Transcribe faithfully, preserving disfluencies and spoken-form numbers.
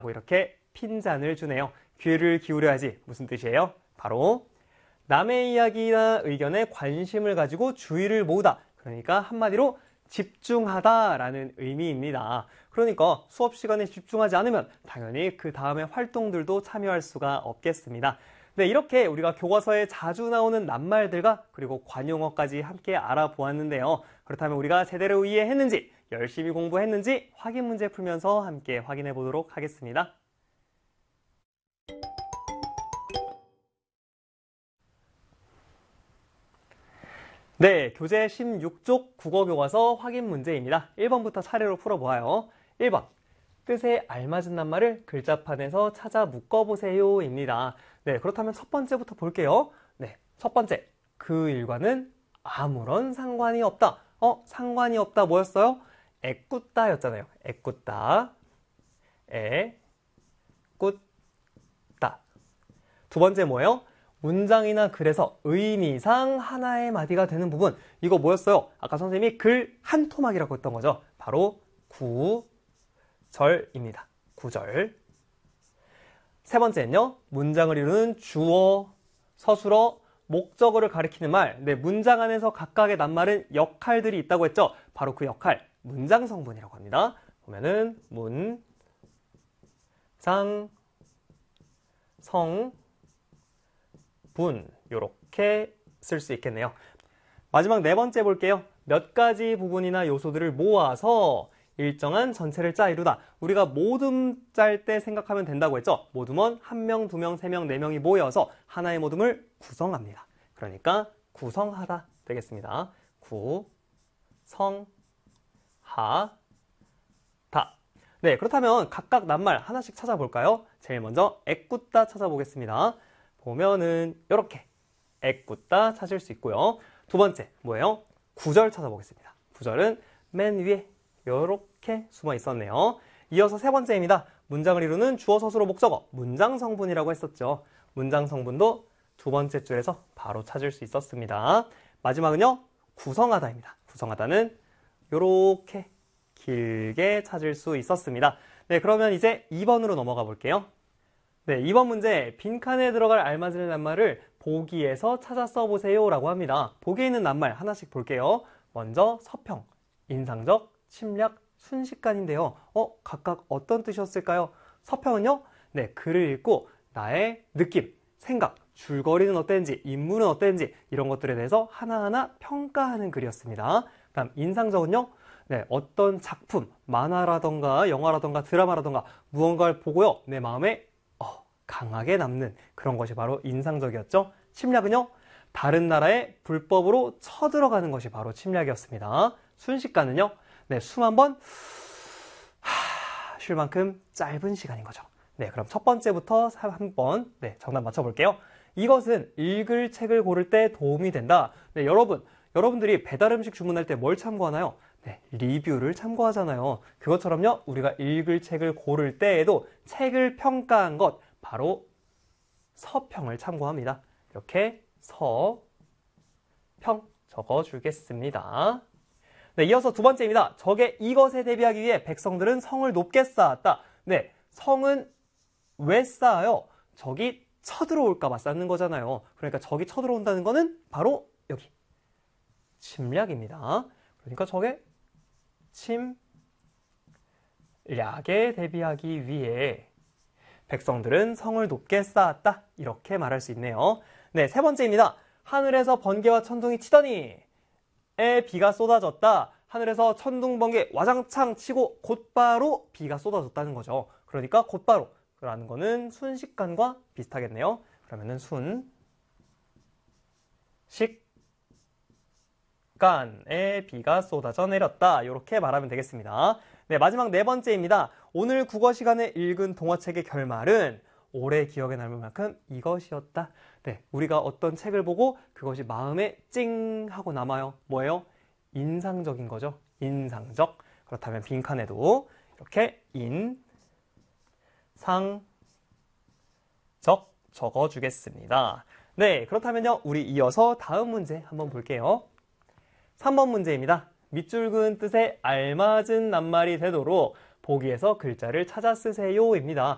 이렇게 핀잔을 주네요. 귀를 기울여야지. 무슨 뜻이에요? 바로 남의 이야기나 의견에 관심을 가지고 주의를 모으다. 그러니까 한마디로 집중하다라는 의미입니다. 그러니까 수업 시간에 집중하지 않으면 당연히 그 다음에 활동들도 참여할 수가 없겠습니다. 네, 이렇게 우리가 교과서에 자주 나오는 낱말들과 그리고 관용어까지 함께 알아보았는데요. 그렇다면 우리가 제대로 이해했는지, 열심히 공부했는지 확인 문제 풀면서 함께 확인해 보도록 하겠습니다. 네, 교재 십육 쪽 국어교과서 확인 문제입니다. 일 번부터 차례로 풀어보아요. 일 번, 뜻에 알맞은 낱말을 글자판에서 찾아 묶어보세요 입니다. 네, 그렇다면 첫 번째부터 볼게요. 네, 첫 번째, 그 일과는 아무런 상관이 없다. 어, 상관이 없다 뭐였어요? 애꿎다 였잖아요. 애꿎다. 애꿎다. 두 번째 뭐예요? 문장이나 글에서 의미상 하나의 마디가 되는 부분. 이거 뭐였어요? 아까 선생님이 글 한 토막이라고 했던 거죠. 바로 구절입니다. 구절. 세 번째는요. 문장을 이루는 주어, 서술어, 목적어를 가리키는 말. 네, 문장 안에서 각각의 낱말은 역할들이 있다고 했죠. 바로 그 역할, 문장 성분이라고 합니다. 보면은 문장 성 분 이렇게 쓸 수 있겠네요. 마지막 네 번째 볼게요. 몇 가지 부분이나 요소들을 모아서 일정한 전체를 짜 이루다. 우리가 모둠 짤 때 생각하면 된다고 했죠. 모둠은 한 명, 두 명, 세 명, 네 명이 모여서 하나의 모둠을 구성합니다. 그러니까 구성하다 되겠습니다. 구성하다. 네, 그렇다면 각각 낱말 하나씩 찾아볼까요? 제일 먼저 애꿎다 찾아보겠습니다. 보면은 이렇게 애꿎다 찾을 수 있고요. 두 번째 뭐예요? 구절 찾아보겠습니다. 구절은 맨 위에 이렇게 숨어 있었네요. 이어서 세 번째입니다. 문장을 이루는 주어, 서술어, 목적어, 문장 성분이라고 했었죠. 문장 성분도 두 번째 줄에서 바로 찾을 수 있었습니다. 마지막은요, 구성하다입니다. 구성하다는 이렇게 길게 찾을 수 있었습니다. 네, 그러면 이제 이 번으로 넘어가 볼게요. 네, 이번 문제 빈칸에 들어갈 알맞은 낱말을 보기에서 찾아 써보세요 라고 합니다. 보기에 있는 낱말 하나씩 볼게요. 먼저 서평, 인상적, 침략, 순식간인데요. 어, 각각 어떤 뜻이었을까요? 서평은요, 네, 글을 읽고 나의 느낌, 생각, 줄거리는 어땠는지, 인물은 어땠는지 이런 것들에 대해서 하나하나 평가하는 글이었습니다. 다음 인상적은요, 네, 어떤 작품, 만화라던가 영화라던가 드라마라던가 무언가를 보고요, 내 마음에 강하게 남는 그런 것이 바로 인상적이었죠. 침략은요, 다른 나라에 불법으로 쳐들어가는 것이 바로 침략이었습니다. 순식간은요, 네, 숨 한번 쉴 만큼 짧은 시간인 거죠. 네, 그럼 첫 번째부터 한번 네, 정답 맞춰볼게요. 이것은 읽을 책을 고를 때 도움이 된다. 네, 여러분, 여러분들이 배달 음식 주문할 때 뭘 참고하나요? 네, 리뷰를 참고하잖아요. 그것처럼요, 우리가 읽을 책을 고를 때에도 책을 평가한 것, 바로 서평을 참고합니다. 이렇게 서평 적어주겠습니다. 네, 이어서 두 번째입니다. 적의 이것에 대비하기 위해 백성들은 성을 높게 쌓았다. 네, 성은 왜 쌓아요? 적이 쳐들어올까 봐 쌓는 거잖아요. 그러니까 적이 쳐들어온다는 거는 바로 여기 침략입니다. 그러니까 적의 침략에 대비하기 위해 백성들은 성을 높게 쌓았다. 이렇게 말할 수 있네요. 네, 세 번째입니다. 하늘에서 번개와 천둥이 치더니 에 비가 쏟아졌다. 하늘에서 천둥, 번개 와장창 치고 곧바로 비가 쏟아졌다는 거죠. 그러니까 곧바로 라는 거는 순식간과 비슷하겠네요. 그러면은 순식간에 비가 쏟아져 내렸다. 이렇게 말하면 되겠습니다. 네, 마지막 네 번째입니다. 오늘 국어 시간에 읽은 동화책의 결말은 오래 기억에 남을 만큼 이것이었다. 네, 우리가 어떤 책을 보고 그것이 마음에 찡 하고 남아요. 뭐예요? 인상적인 거죠. 인상적. 그렇다면 빈칸에도 이렇게 인상적 적어주겠습니다. 네, 그렇다면요, 우리 이어서 다음 문제 한번 볼게요. 삼 번 문제입니다. 밑줄 그은 뜻에 알맞은 낱말이 되도록 보기에서 글자를 찾아 쓰세요입니다.